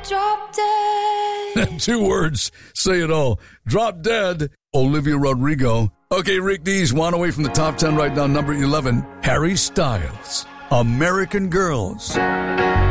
Drop Dead. 2 words say it all. Drop Dead, Olivia Rodrigo. Okay, Rick D's 1 away from the top 10 right now. Number 11, Harry Styles, American Girls.